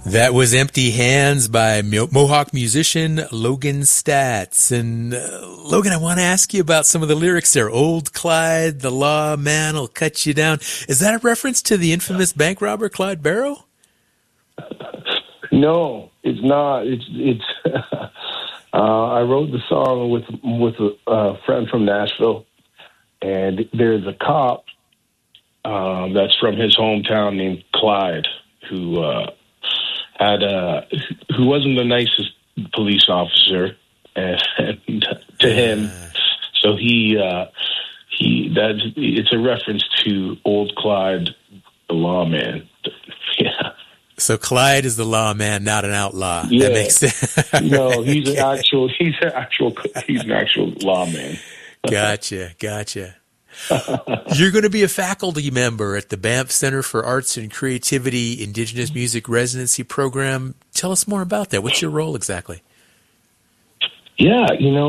That was Empty Hands by Mohawk musician Logan Statz. And Logan, I want to ask you about some of the lyrics there. Old Clyde, the law man will cut you down. Is that a reference to the infamous bank robber Clyde Barrow? No, it's not. It's. I wrote the song with a friend from Nashville, and there's a cop that's from his hometown named Clyde who who wasn't the nicest police officer, and to him, so it's a reference to Old Clyde, the lawman. Yeah. So Clyde is the lawman, not an outlaw. Yeah. That makes sense. No, he's an actual lawman. Gotcha. You're going to be a faculty member at the Banff Center for Arts and Creativity Indigenous Music Residency Program. Tell us more about that. What's your role exactly? Yeah,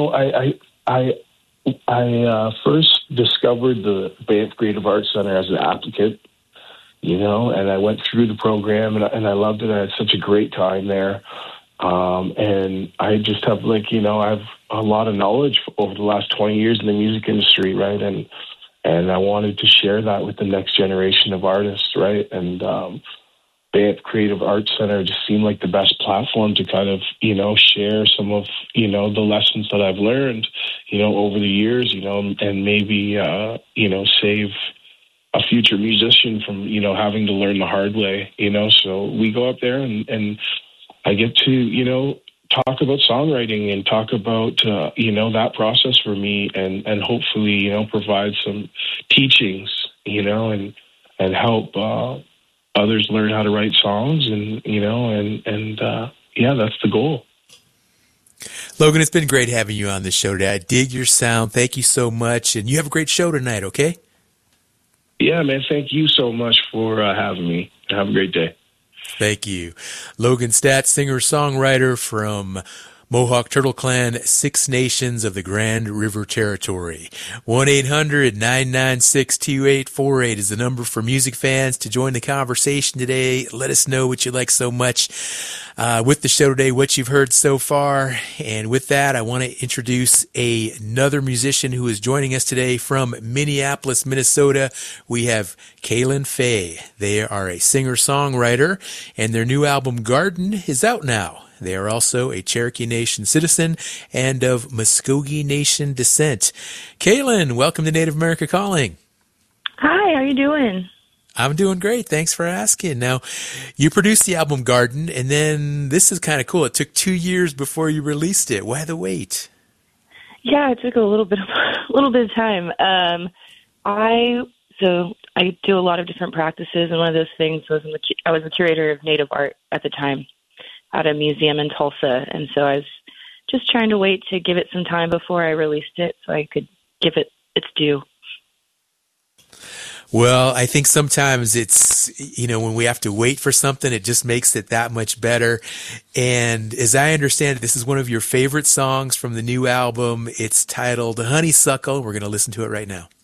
I first discovered the Banff Creative Arts Center as an applicant, and I went through the program and I loved it. I had such a great time there. And I just have I have a lot of knowledge over the last 20 years in the music industry, right? And I wanted to share that with the next generation of artists, right? And Banff Creative Arts Center just seemed like the best platform to kind of, share some of, the lessons that I've learned, over the years, and maybe, save a future musician from, having to learn the hard way, So we go up there and I get to, talk about songwriting and talk about, that process for me and hopefully, provide some teachings, and help others learn how to write songs and that's the goal. Logan, it's been great having you on the show today. I dig your sound. Thank you so much. And you have a great show tonight, okay? Yeah, man. Thank you so much for having me. Have a great day. Thank you. Logan Statz, singer-songwriter from Mohawk Turtle Clan, Six Nations of the Grand River Territory. 1-800-996-2848 is the number for music fans to join the conversation today. Let us know what you like so much with the show today, what you've heard so far. And with that, I want to introduce another musician who is joining us today from Minneapolis, Minnesota. We have Kaylin Fay. They are a singer-songwriter, and their new album, Garden, is out now. They are also a Cherokee Nation citizen and of Muskogee Nation descent. Kaylin, welcome to Native America Calling. Hi, how you doing? I'm doing great. Thanks for asking. Now, you produced the album Garden, and then this is kind of cool. It took 2 years before you released it. Why the wait? Yeah, it took a little bit of time. I do a lot of different practices, and one of those things was I was the curator of Native art at the time at a museum in Tulsa, and so I was just trying to wait to give it some time before I released it so I could give it its due. Well, I think sometimes it's, when we have to wait for something, it just makes it that much better. And as I understand it, this is one of your favorite songs from the new album. It's titled Honeysuckle. We're going to listen to it right now.